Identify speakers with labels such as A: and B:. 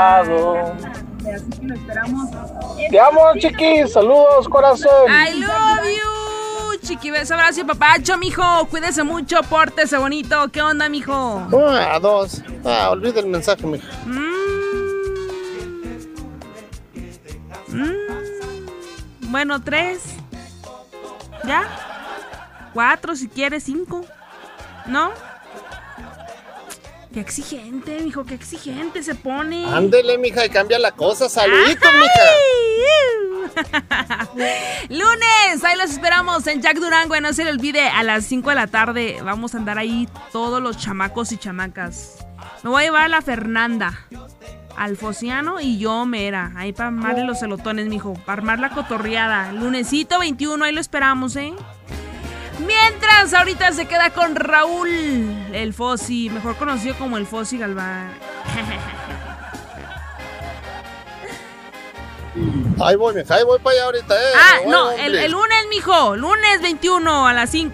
A: Así que lo esperamos.
B: Te amo, chiqui. Saludos, corazón.
C: I love you, chiqui. Beso, abrazo y papacho, mijo. Cuídese mucho, pórtese bonito. ¿Qué onda, mijo?
D: A 2. Olvida el mensaje, mijo.
C: Bueno, 3. ¿Ya? 4 si quieres, 5. ¿No? Qué exigente, mijo, qué exigente se pone.
D: Ándele, mija, y cambia la cosa. Saluditos, mija.
C: Lunes, ahí los esperamos en Jack Durango. Y no se le olvide, a las 5 de la tarde vamos a andar ahí todos los chamacos y chamacas. Me voy a llevar a la Fernanda, al Fociano y yo mera. Ahí para armarle los celotones, mijo. Para armar la cotorreada. Lunesito 21, ahí lo esperamos, Mientras, ahorita se queda con Raúl, el Fossi, mejor conocido como el Fossi Galván.
D: Ahí voy, mija, ahí voy para allá ahorita,
C: No, el lunes, mijo, lunes 21 a las 5.